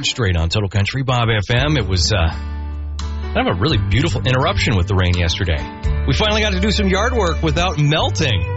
George Strait on Total Country Bob FM. It was kind of a really beautiful interruption with the rain yesterday. We finally got to do some yard work without melting.